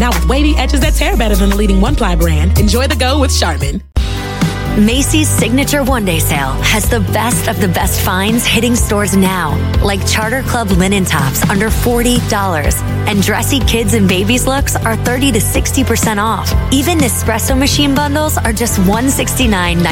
Now with wavy edges that tear better than the leading one-ply brand, enjoy the go with Charmin. Macy's Signature One-Day Sale has the best of the best finds hitting stores now, like Charter Club linen tops under $40, and dressy kids and babies looks are 30 to 60% off. Even Nespresso machine bundles are just $169.99.